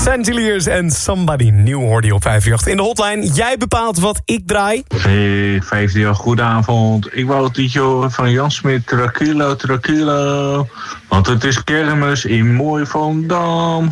Chanteliers en Somebody New hoorde je op 538. In de hotline, jij bepaalt wat ik draai. Hey, 538, goedenavond. Ik wou het liedje horen van Jan Smit, Tranquilo, Tranquilo. Want het is kermis in mooi Volendam.